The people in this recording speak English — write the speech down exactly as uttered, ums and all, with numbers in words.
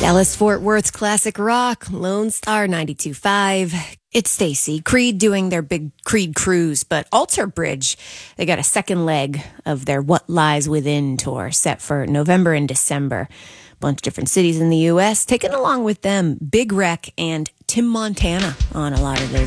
Dallas Fort Worth's classic rock, Lone Star ninety-two point five. It's Stacy. Creed doing their big Creed cruise, but Alter Bridge, they got a second leg of their What Lies Within tour set for November and December. A bunch of different cities in the U S taking along with them Big Wreck and Tim Montana on a lot of those